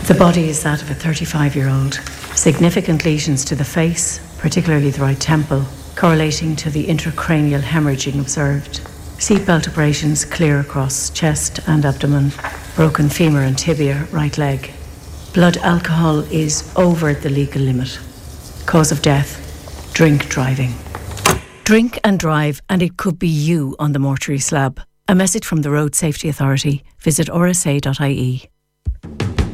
The body is that of a 35-year-old. Significant lesions to the face, particularly the right temple, correlating to the intracranial hemorrhaging observed. Seatbelt abrasions clear across chest and abdomen. Broken femur and tibia, right leg. Blood alcohol is over the legal limit. Cause of death, drink driving. Drink and drive, and it could be you on the mortuary slab. A message from the Road Safety Authority. Visit rsa.ie.